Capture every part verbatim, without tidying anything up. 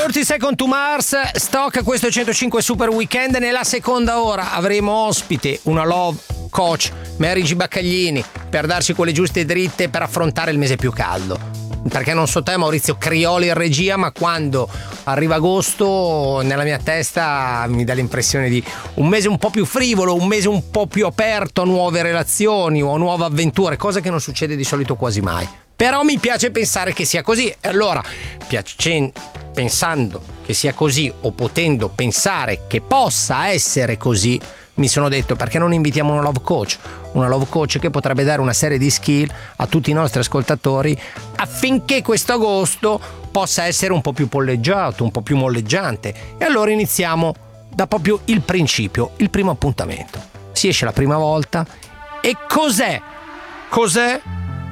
thirty Seconds to Mars, stock questo è centocinque Super Weekend. Nella seconda ora avremo ospite una love coach, Mary G Baccaglini, per darci quelle giuste dritte per affrontare il mese più caldo. Perché non so te, Maurizio Crioli in regia, ma quando arriva agosto nella mia testa mi dà l'impressione di un mese un po' più frivolo, un mese un po' più aperto a nuove relazioni o a nuove avventure, cosa che non succede di solito quasi mai. Però mi piace pensare che sia così, e allora piacen- pensando che sia così o potendo pensare che possa essere così, mi sono detto perché non invitiamo una love coach, una love coach che potrebbe dare una serie di skill a tutti i nostri ascoltatori affinché questo agosto possa essere un po' più polleggiato, un po' più molleggiante. E allora iniziamo da proprio il principio, il primo appuntamento. Si esce la prima volta e cos'è? Cos'è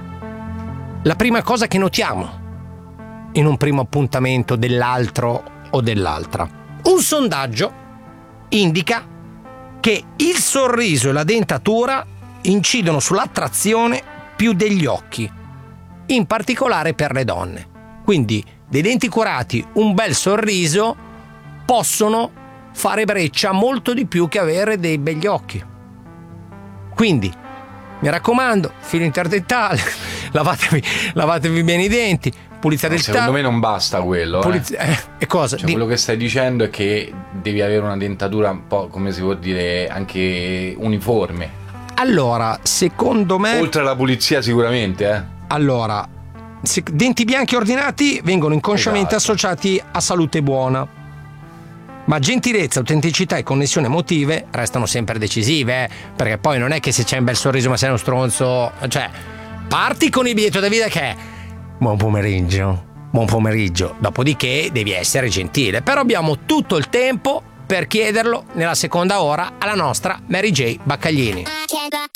la prima cosa che notiamo in un primo appuntamento dell'altro o dell'altra? Un sondaggio indica che il sorriso e la dentatura incidono sull'attrazione più degli occhi, in particolare per le donne. Quindi dei denti curati, un bel sorriso possono fare breccia molto di più che avere dei begli occhi. Quindi mi raccomando, filo interdentale, lavatevi, lavatevi bene i denti, pulizia del Secondo taglio. me non basta quello. Pulizia, eh. eh, e cosa? Cioè, Di- quello che stai dicendo è che devi avere una dentatura un po', come si può dire, anche uniforme. Allora, secondo me... Oltre alla pulizia sicuramente, eh. Allora, se- denti bianchi ordinati vengono inconsciamente Esatto. associati a salute buona. Ma gentilezza, autenticità e connessioni emotive restano sempre decisive, eh? Perché poi non è che se c'è un bel sorriso ma sei uno stronzo, cioè parti con il biglietto da vita che è buon pomeriggio, buon pomeriggio, dopodiché devi essere gentile. Però abbiamo tutto il tempo per chiederlo nella seconda ora alla nostra Mary J Baccaglini.